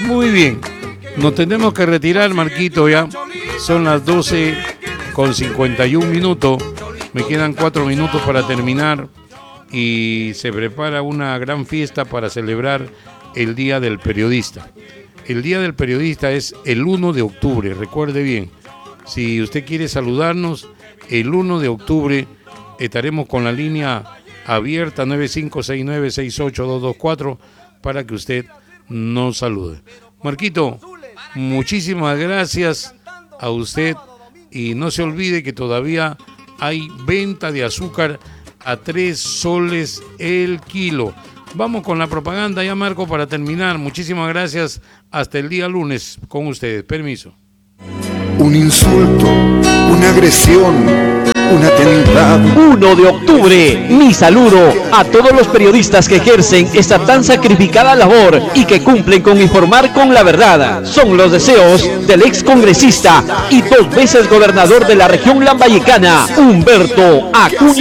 Muy bien. Nos tenemos que retirar, Marquito, ya. Son las 12:51. Me quedan 4 minutos para terminar. Y se prepara una gran fiesta para celebrar el Día del Periodista. El Día del Periodista es el 1 de octubre, recuerde bien. Si usted quiere saludarnos, el 1 de octubre estaremos con la línea abierta 9569682224 para que usted nos salude. Marquito, muchísimas gracias a usted y no se olvide que todavía hay venta de azúcar a 3 soles el kilo. Vamos con la propaganda ya, Marco, para terminar. Muchísimas gracias. Hasta el día lunes con ustedes. Permiso. Un insulto, una agresión, un atentado. 1 de octubre, mi saludo a todos los periodistas que ejercen esta tan sacrificada labor y que cumplen con informar con la verdad. Son los deseos del ex congresista y 2 veces gobernador de la región lambayecana, Humberto Acuña.